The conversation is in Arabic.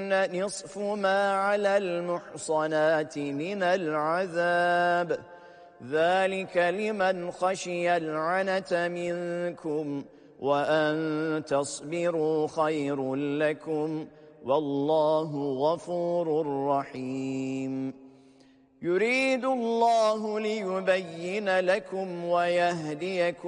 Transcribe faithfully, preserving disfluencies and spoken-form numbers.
فلهن نصف ما على المحصنات من العذاب ذلك لمن خشي العنة منكم وأن تصبروا خير لكم والله غفور رحيم يريد الله ليبين لكم ويهديكم